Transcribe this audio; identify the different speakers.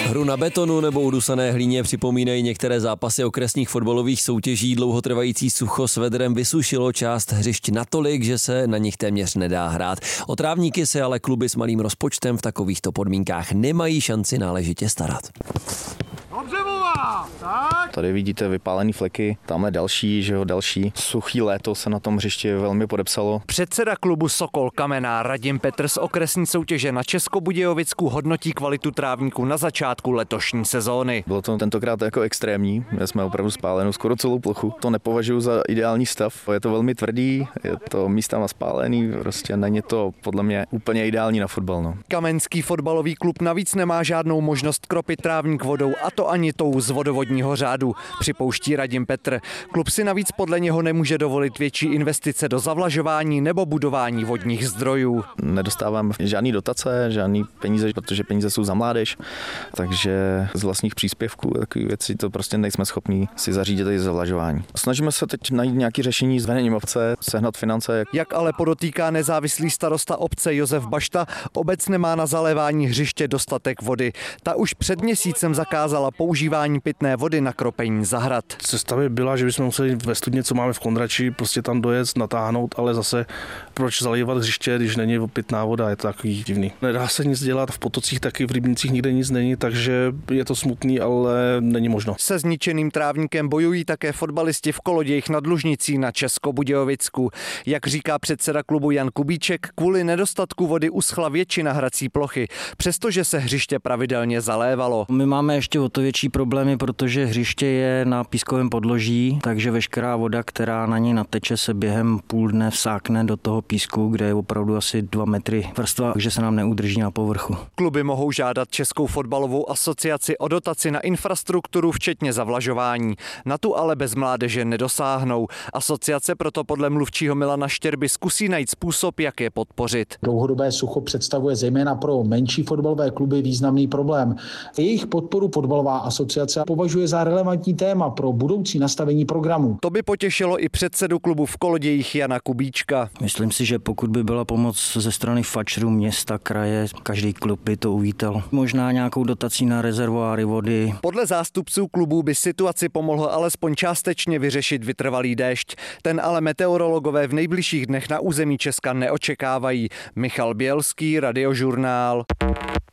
Speaker 1: Hru na betonu nebo udusané hlíně připomínají některé zápasy okresních fotbalových soutěží. Dlouhotrvající sucho s vedrem vysušilo část hřišť natolik, že se na nich téměř nedá hrát. O trávníky se ale kluby s malým rozpočtem v takovýchto podmínkách nemají šanci náležitě starat.
Speaker 2: Tady vidíte vypálený fleky, tamhle další. Suchý léto se na tom hřišti velmi podepsalo.
Speaker 3: Předseda klubu Sokol Kamenná Radim Petr z okresní soutěže na Českobudějovicku hodnotí kvalitu trávníku na začátku letošní sezóny.
Speaker 2: Bylo to tentokrát jako extrémní, my jsme opravdu spálenou skoro celou plochu. To nepovažuji za ideální stav, je to velmi tvrdý, je to místama spálený, prostě není to podle mě úplně ideální na fotbal. No.
Speaker 3: Kamenský fotbalový klub navíc nemá žádnou možnost kropit trávník vodou, a to ani tou z vodovodního řádu, připouští Radim Petr. Klub si navíc podle něho nemůže dovolit větší investice do zavlažování nebo budování vodních zdrojů.
Speaker 2: Nedostávám žádný dotace, žádný peníze, protože peníze jsou za mládež, takže z vlastních příspěvků takové věci to prostě nejsme schopni si zařídit i zavlažování. Snažíme se teď najít nějaké řešení s vedením obce, sehnat finance.
Speaker 3: Jak ale podotýká nezávislý starosta obce Josef Bašta, obec nemá na zalévání hřiště dostatek vody. Ta už před měsícem zakázala používání pitné vody na kropení zahrad.
Speaker 4: Cesta by byla, že bychom museli ve studně, co máme v Kondrači, prostě tam dojet, natáhnout, ale zase proč zalévat hřiště, když není pitná voda, je to takový divný. Nedá se nic dělat, v potocích taky, v rybnicích nikde nic není, takže je to smutný, ale není možno.
Speaker 3: Se zničeným trávníkem bojují také fotbalisti v Kolodějích nad Lužnicí na Českobudějovicku. Jak říká předseda klubu Jan Kubíček, kvůli nedostatku vody uschla většina hrací plochy, přestože se hřiště pravidelně zalévalo.
Speaker 5: My máme ještě o to větší problémy, protože hřiště je na pískovém podloží, takže veškerá voda, která na něj nateče, se během půl dne vsákne do toho písku, kde je opravdu asi 2 metry vrstva, takže se nám neudrží na povrchu.
Speaker 3: Kluby mohou žádat Českou fotbalovou asociaci o dotaci na infrastrukturu, včetně zavlažování. Na tu ale bez mládeže nedosáhnou. Asociace proto podle mluvčího Milana Štěrby zkusí najít způsob, jak je podpořit.
Speaker 6: Dlouhodobé sucho představuje zejména pro menší fotbalové kluby významný problém. Jejich podporu fotbalová asociace považuje za relevantní téma pro budoucí nastavení programu.
Speaker 3: To by potěšilo i předsedu klubu v Kolodějích Jana Kubíčka.
Speaker 5: Myslím si, že pokud by byla pomoc ze strany fačrů, města, kraje, každý klub by to uvítal. Možná nějakou dotací na rezervoáry vody.
Speaker 3: Podle zástupců klubů by situaci pomohl alespoň částečně vyřešit vytrvalý déšť. Ten ale meteorologové v nejbližších dnech na území Česka neočekávají. Michal Bělský, Radiožurnál.